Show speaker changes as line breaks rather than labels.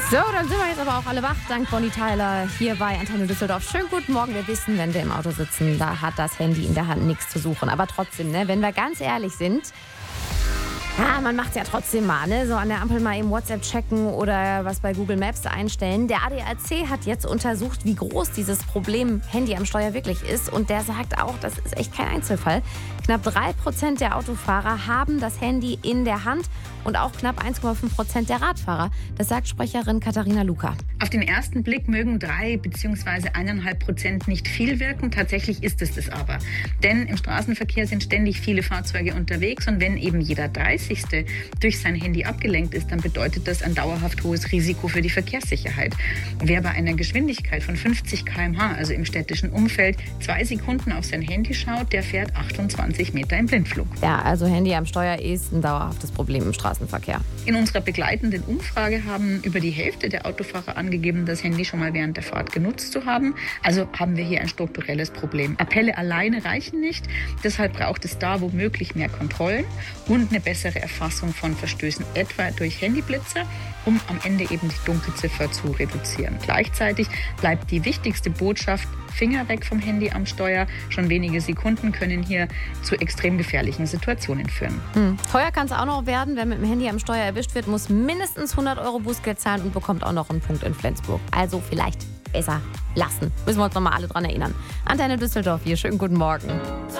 So, dann sind wir jetzt aber auch alle wach, dank Bonnie Tyler hier bei Antenne Düsseldorf. Schönen guten Morgen. Wir wissen, wenn wir im Auto sitzen, da hat das Handy in der Hand nichts zu suchen. Aber trotzdem, ne, wenn wir ganz ehrlich sind, ja, man macht es ja trotzdem mal, ne? So an der Ampel mal eben WhatsApp checken oder was bei Google Maps einstellen. Der ADAC hat jetzt untersucht, wie groß dieses Problem Handy am Steuer wirklich ist. Und der sagt auch, das ist echt kein Einzelfall. Knapp 3% der Autofahrer haben das Handy in der Hand und auch knapp 1,5% der Radfahrer. Das sagt Sprecherin Katharina Luca.
Auf den ersten Blick mögen 3 bzw. 1,5% nicht viel wirken. Tatsächlich ist es das aber. Denn im Straßenverkehr sind ständig viele Fahrzeuge unterwegs und wenn eben jeder 30. durch sein Handy abgelenkt ist, dann bedeutet das ein dauerhaft hohes Risiko für die Verkehrssicherheit. Wer bei einer Geschwindigkeit von 50 km/h, also im städtischen Umfeld, 2 Sekunden auf sein Handy schaut, der fährt 28 Meter im Blindflug.
Ja, also Handy am Steuer ist ein dauerhaftes Problem im Straßenverkehr.
In unserer begleitenden Umfrage haben über die Hälfte der Autofahrer angegeben, das Handy schon mal während der Fahrt genutzt zu haben. Also haben wir hier ein strukturelles Problem. Appelle alleine reichen nicht. Deshalb braucht es da womöglich mehr Kontrollen und eine bessere Erfassung von Verstößen, etwa durch Handyblitzer, um am Ende eben die Dunkelziffer zu reduzieren. Gleichzeitig bleibt die wichtigste Botschaft: Finger weg vom Handy am Steuer. Schon wenige Sekunden können hier zu extrem gefährlichen Situationen führen.
Teuer kann es auch noch werden. Wer mit dem Handy am Steuer erwischt wird, muss mindestens 100 € Bußgeld zahlen und bekommt auch noch einen Punkt in Flensburg. Also vielleicht besser lassen. Müssen wir uns noch mal alle dran erinnern. Antenne Düsseldorf hier. Schönen guten Morgen.